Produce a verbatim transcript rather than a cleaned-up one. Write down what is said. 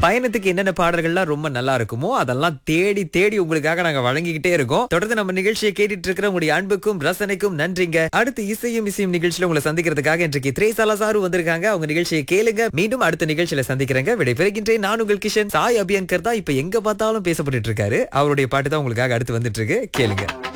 பயணத்துக்கு என்னென்ன பாடல்கள்லாம் ரொம்ப நல்லா இருக்குமோ அதெல்லாம் தேடி தேடி உங்களுக்காக நாங்க வழங்கிக்கிட்டே இருக்கோம். தொடர்ந்து நம்ம நிகழ்ச்சியை கேட்டுட்டு இருக்கிற உங்களுடைய அன்புக்கும் ரசனைக்கும் நன்றிங்க. அடுத்து இசையும் இசையும் நிகழ்ச்சியில உங்களை சந்திக்கிறதுக்காக இன்றைக்கு திரேசாலா சாரு வந்திருக்காங்க. அவங்க நிகழ்ச்சியை கேளுங்க. மீண்டும் அடுத்த நிகழ்ச்சியில சந்திக்கிறேங்க. விடைபெறுகின்றேன். நான் உங்கள் கிஷன். சாய் அபியங்கர் தான் இப்ப எங்க பார்த்தாலும் பேசப்பட்டு இருக்காரு. அவருடைய பாட்டு தான் உங்களுக்காக அடுத்து வந்துட்டு இருக்கு. கேளுங்க.